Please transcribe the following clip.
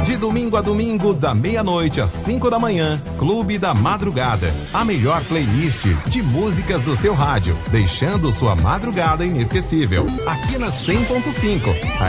De domingo a domingo, da meia-noite às 5 da manhã, Clube da Madrugada. A melhor playlist de músicas do seu rádio, deixando sua madrugada inesquecível. Aqui na 100.5.